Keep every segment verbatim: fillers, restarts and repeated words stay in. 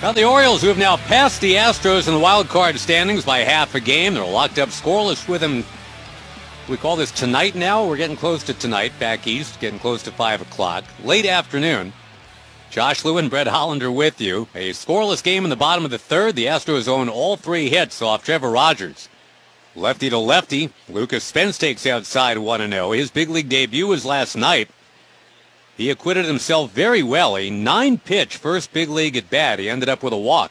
Now the Orioles, who have now passed the Astros in the wild card standings by half a game. They're locked up scoreless with them. We call this tonight now. We're getting close to tonight back east, getting close to five o'clock. Late afternoon. Josh Lewin, Brett Hollander with you. A scoreless game in the bottom of the third. The Astros own all three hits off Trevor Rogers. Lefty to lefty. Lucas Spence takes outside one and oh. His big league debut was last night. He acquitted himself very well. A nine-pitch first big league at bat. He ended up with a walk.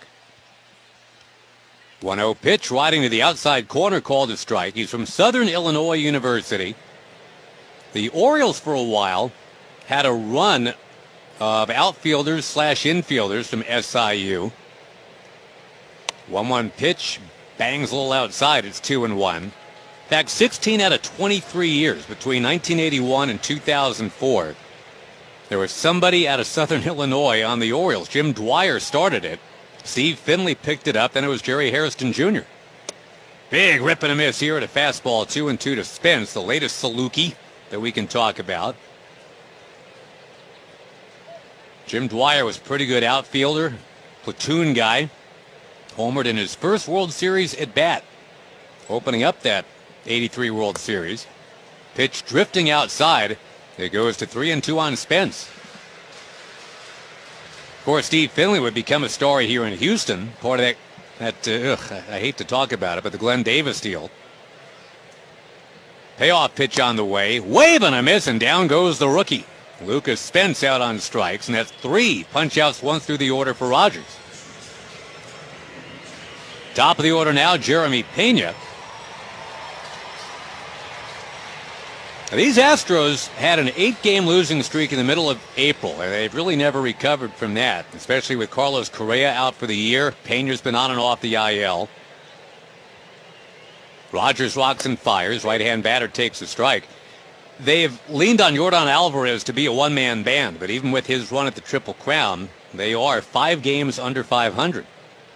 one oh pitch, riding to the outside corner, called a strike. He's from Southern Illinois University. The Orioles, for a while, had a run of outfielders slash infielders from S I U. one one pitch, bangs a little outside. It's two and one. In fact, sixteen out of twenty-three years between nineteen eighty-one and two thousand four. There was somebody out of Southern Illinois on the Orioles. Jim Dwyer started it. Steve Finley picked it up. Then it was Jerry Hairston Junior Big rip and a miss here at a fastball, two and two to Spence, the latest Saluki that we can talk about. Jim Dwyer was a pretty good outfielder, platoon guy. Homered in his first World Series at bat, opening up that eighty-three World Series. Pitch drifting outside. It goes to three and two on Spence. Of course, Steve Finley would become a star here in Houston. Part of that, that uh, ugh, I hate to talk about it, but the Glenn Davis deal. Payoff pitch on the way. Wave and a miss, and down goes the rookie. Lucas Spence out on strikes, and that's three punch-outs, one through the order for Rogers. Top of the order now, Jeremy Pena. These Astros had an eight-game losing streak in the middle of April, and they've really never recovered from that, especially with Carlos Correa out for the year. Pena's been on and off the I L. Rogers rocks and fires. Right-hand batter takes a strike. They've leaned on Yordan Alvarez to be a one-man band, but even with his run at the Triple Crown, they are five games under five hundred.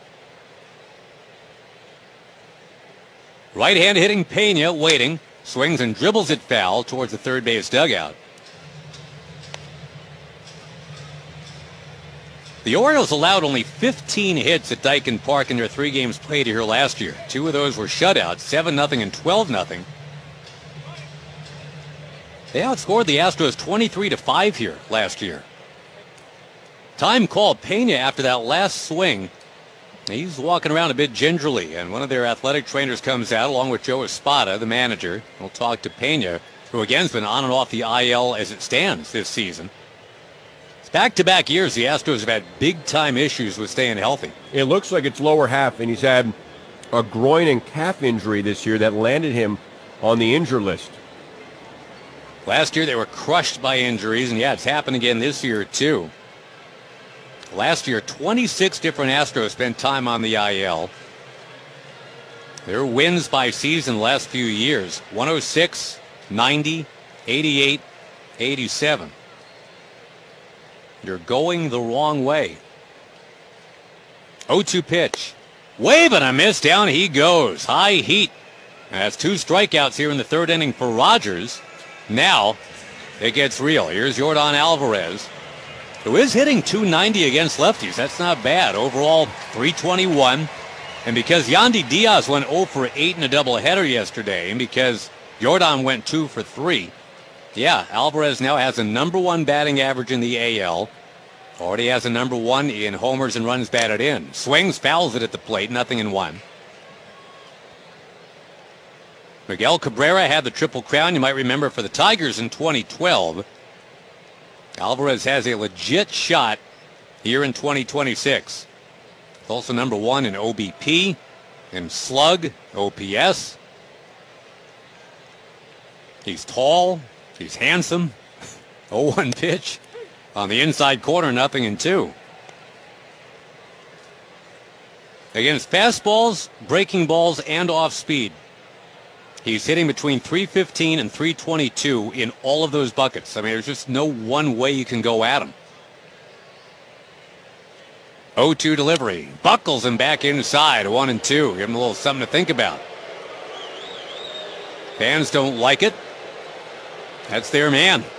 Right-hand hitting Pena, waiting. Swings and dribbles it foul towards the third base dugout. The Orioles allowed only fifteen hits at Daikin Park in their three games played here last year. Two of those were shutouts, seven nothing and twelve nothing. They outscored the Astros twenty-three to five here last year. Time called. Pena, after that last swing, he's walking around a bit gingerly, and one of their athletic trainers comes out along with Joe Espada, the manager. We'll talk to Pena, who again has been on and off the I L as it stands this season. It's back-to-back years the Astros have had big-time issues with staying healthy. It looks like it's lower half, and he's had a groin and calf injury this year that landed him on the injured list. Last year they were crushed by injuries, and yeah, it's happened again this year too. Last year, twenty-six different Astros spent time on the I L. Their wins by season the last few years, one oh six, ninety, eighty-eight, eighty-seven. You're going the wrong way. oh two pitch. Wave and a miss, down he goes. High heat. That's two strikeouts here in the third inning for Rogers. Now it gets real. Here's Yordan Alvarez, who is hitting two ninety against lefties. That's not bad. Overall, three twenty-one. And because Yandy Diaz went oh for eight in a doubleheader yesterday, and because Yordan went two for three, yeah, Alvarez now has a number one batting average in the A L. Already has a number one in homers and runs batted in. Swings, fouls it at the plate, nothing in one. Miguel Cabrera had the Triple Crown, you might remember, for the Tigers in twenty twelve. Alvarez has a legit shot here in twenty twenty-six. He's also number one in O B P, in slug, O P S. He's tall. He's handsome. oh one pitch. On the inside corner, nothing in two. Against fastballs, breaking balls, and off speed, he's hitting between three fifteen and three twenty-two in all of those buckets. I mean, there's just no one way you can go at him. oh two delivery. Buckles him back inside, one and two. Give him a little something to think about. Fans don't like it. That's their man.